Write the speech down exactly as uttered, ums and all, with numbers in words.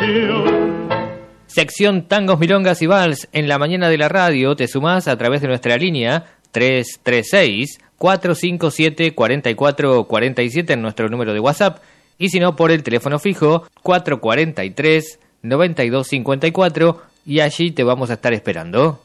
pasión. Sección Tangos, Milongas y Vals en la mañana de la radio. Te sumás a través de nuestra línea tres tres seis, cuatro cinco siete, cuatro cuatro cuatro siete en nuestro número de WhatsApp. Y si no, por el teléfono fijo cuatro cuatro tres, nueve dos cinco cuatro y allí te vamos a estar esperando.